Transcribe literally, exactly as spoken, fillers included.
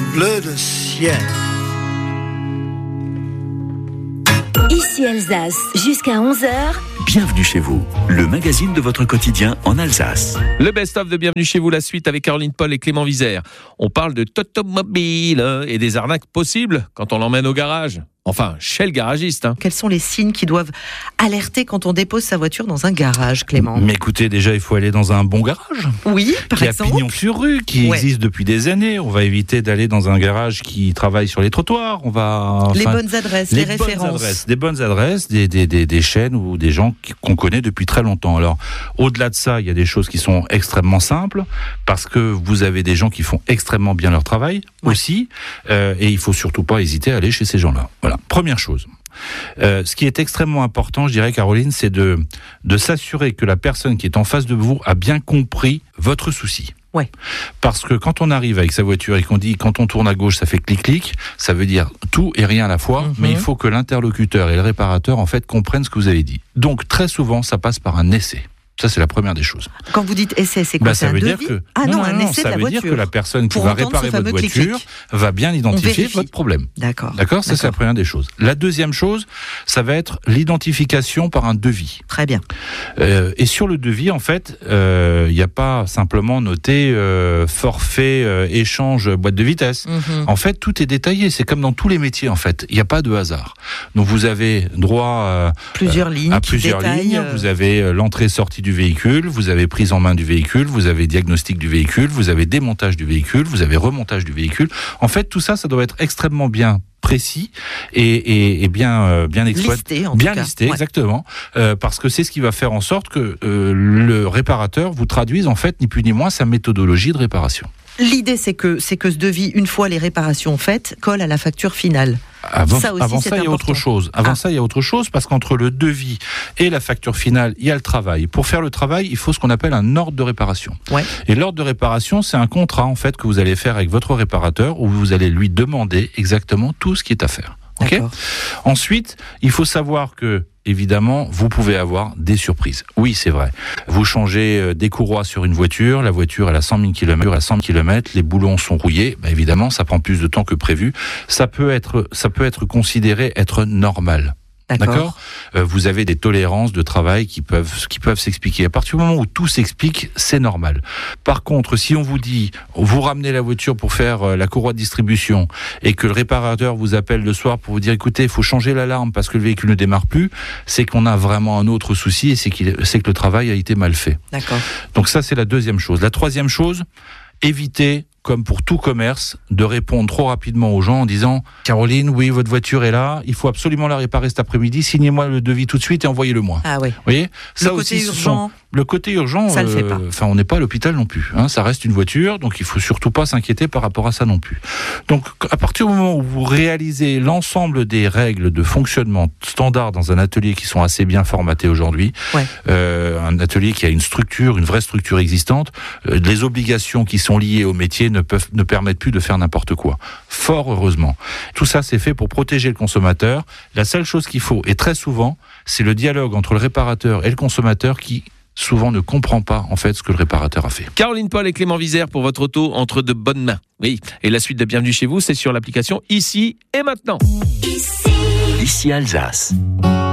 bleu de ciel. Ici Alsace, jusqu'à onze heures. Bienvenue chez vous, le magazine de votre quotidien en Alsace. Le best-of de Bienvenue chez vous, la suite avec Caroline Paul et Clément Vizère. On parle de automobile et des arnaques possibles quand on l'emmène au garage. Enfin, chez le garagiste. Hein. Quels sont les signes qui doivent alerter quand on dépose sa voiture dans un garage, Clément ? Mais écoutez, déjà, il faut aller dans un bon garage. Oui, par qui exemple. Qui a pignon sur rue, qui ouais. existe depuis des années. On va éviter d'aller dans un garage qui travaille sur les trottoirs. On va. Les enfin, bonnes adresses, les, les bonnes références. Adresses, des bonnes adresses, des, des, des, des chaînes ou des gens qu'on connaît depuis très longtemps. Alors, au-delà de ça, il y a des choses qui sont extrêmement simples parce que vous avez des gens qui font extrêmement bien leur travail ouais. aussi. Euh, et il faut surtout pas hésiter à aller chez ces gens-là. Voilà. Première chose. Euh, ce qui est extrêmement important, je dirais, Caroline, c'est de, de s'assurer que la personne qui est en face de vous a bien compris votre souci. Ouais. Parce que quand on arrive avec sa voiture et qu'on dit quand on tourne à gauche ça fait clic-clic, ça veut dire tout et rien à la fois, mm-hmm. mais il faut que l'interlocuteur et le réparateur en fait comprennent ce que vous avez dit. Donc très souvent ça passe par un essai. Ça, c'est la première des choses. Quand vous dites essai, c'est quoi ? bah, c'est ça un veut devis dire que Ah non, non, un non, essai ça de la veut voiture. dire que la personne qui Pour va entendre réparer ce votre fameux voiture clic-clic. va bien identifier vérifie. votre problème. D'accord. D'accord, ça D'accord. c'est la première des choses. La deuxième chose, ça va être l'identification par un devis. Très bien. Euh, et sur le devis, en fait, il euh, n'y a pas simplement noté euh, forfait, euh, échange, boîte de vitesse. Mm-hmm. En fait, tout est détaillé. C'est comme dans tous les métiers, en fait. Il n'y a pas de hasard. Donc vous avez droit euh, plusieurs lignes à plusieurs détaillent, lignes. Euh... Vous avez euh, l'entrée-sortie du véhicule. Vous Vous avez prise en main du véhicule, vous avez diagnostic du véhicule, vous avez démontage du véhicule, vous avez remontage du véhicule. En fait, tout ça, ça doit être extrêmement bien précis et, et, et bien euh, bien exploité, listé, en bien tout cas. listé, ouais. exactement, euh, parce que c'est ce qui va faire en sorte que euh, le réparateur vous traduise en fait ni plus ni moins sa méthodologie de réparation. L'idée, c'est que c'est que ce devis, une fois les réparations faites, colle à la facture finale. Avant ça, aussi, avant c'est ça, il y a important. autre chose. Avant ah. ça, il y a autre chose parce qu'entre le devis et la facture finale, il y a le travail. Pour faire le travail, il faut ce qu'on appelle un ordre de réparation. Ouais. Et l'ordre de réparation, c'est un contrat en fait que vous allez faire avec votre réparateur où vous allez lui demander exactement tout ce qui est à faire. Okay ? Ensuite, il faut savoir que évidemment, vous pouvez avoir des surprises. Oui, c'est vrai. Vous changez des courroies sur une voiture, la voiture elle a cent mille kilomètres, à cent kilomètres, les boulons sont rouillés, bah, évidemment, ça prend plus de temps que prévu. Ça peut être, ça peut être considéré être normal. D'accord. D'accord euh, vous avez des tolérances de travail qui peuvent qui peuvent s'expliquer. À partir du moment où tout s'explique, c'est normal. Par contre, si on vous dit, vous ramenez la voiture pour faire euh, la courroie de distribution et que le réparateur vous appelle le soir pour vous dire, écoutez, il faut changer l'alarme parce que le véhicule ne démarre plus, c'est qu'on a vraiment un autre souci et c'est, qu'il, c'est que le travail a été mal fait. D'accord. Donc ça, c'est la deuxième chose. La troisième chose, évitez, comme pour tout commerce, de répondre trop rapidement aux gens en disant « Caroline, oui, votre voiture est là, il faut absolument la réparer cet après-midi, signez-moi le devis tout de suite et envoyez-le moi. » Ah oui. Vous voyez ? Le côté aussi, urgent. Sont, le côté urgent, ça euh, le fait pas. Enfin, on n'est pas à l'hôpital non plus. Hein, ça reste une voiture, donc il faut surtout pas s'inquiéter par rapport à ça non plus. Donc, à partir du moment où vous réalisez l'ensemble des règles de fonctionnement standard dans un atelier qui sont assez bien formatés aujourd'hui, ouais. euh, un atelier qui a une structure, une vraie structure existante, euh, les obligations qui sont liées au métier ne peuvent ne permettent plus de faire n'importe quoi. Fort heureusement. Tout ça, c'est fait pour protéger le consommateur. La seule chose qu'il faut, et très souvent, c'est le dialogue entre le réparateur et le consommateur qui souvent ne comprend pas en fait ce que le réparateur a fait. Caroline Paul et Clément Vizère pour votre auto entre de bonnes mains. Oui, et la suite de Bienvenue chez vous, c'est sur l'application Ici et Maintenant. Ici, Ici Alsace.